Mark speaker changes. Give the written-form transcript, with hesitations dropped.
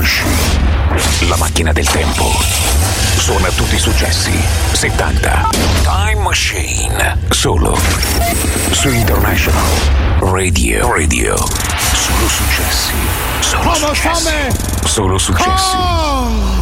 Speaker 1: conosci. La macchina del tempo. Suona tutti i successi 70. Time Machine. Solo su International Radio. Solo successi. Solo successi. Solo successi.